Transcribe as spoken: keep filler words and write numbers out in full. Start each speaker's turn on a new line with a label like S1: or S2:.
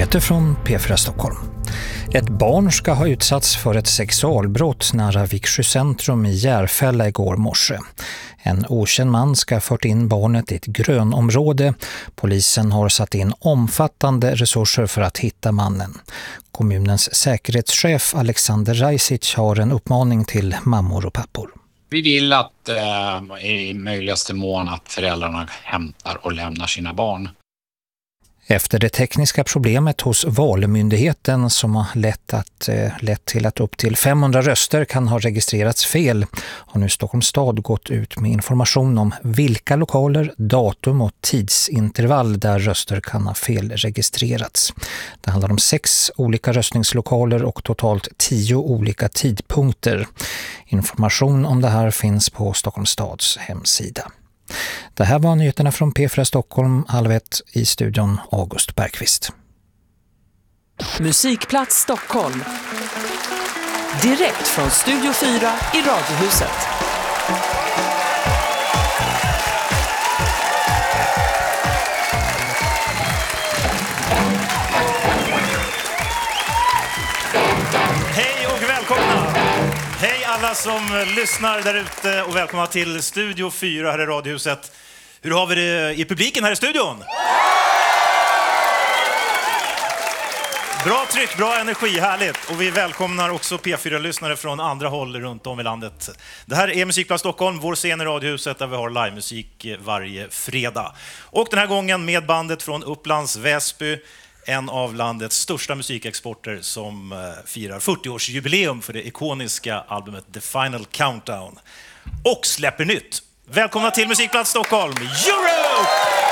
S1: Nyheter från P fyra Stockholm. Ett barn ska ha utsatts för ett sexualbrott nära Viksjö centrum i Järfälla igår morse. En okänd man ska ha fört in barnet i ett grönområde. Polisen har satt in omfattande resurser för att hitta mannen. Kommunens säkerhetschef Alexander Rajsic har en uppmaning till mammor och pappor.
S2: Vi vill att eh, i möjligaste mån att föräldrarna hämtar och lämnar sina barn.
S1: Efter det tekniska problemet hos Valmyndigheten som har lett, att, eh, lett till att upp till femhundra röster kan ha registrerats fel har nu Stockholms stad gått ut med information om vilka lokaler, datum och tidsintervall där röster kan ha felregistrerats. Det handlar om sex olika röstningslokaler och totalt tio olika tidpunkter. Information om det här finns på Stockholms stads hemsida. Det här var nyheterna från P fyra Stockholm, halv ett, i studion August Bergqvist.
S3: Musikplats Stockholm. Direkt från Studio fyra i Radiohuset.
S4: Hej och välkomna! Hej alla som lyssnar där ute och välkomna till Studio fyra här i Radiohuset. Hur har vi det i publiken här i studion? Bra tryck, bra energi, härligt. Och vi välkomnar också P fyra-lyssnare från andra håll runt om i landet. Det här är Musikplats Stockholm, vår scen i Radiohuset där vi har livemusik varje fredag. Och den här gången med bandet från Upplands Väsby, en av landets största musikexporter som firar fyrtio-årsjubileum för det ikoniska albumet The Final Countdown. Och släpper nytt. Välkomna till Musikplats Stockholm, Europe!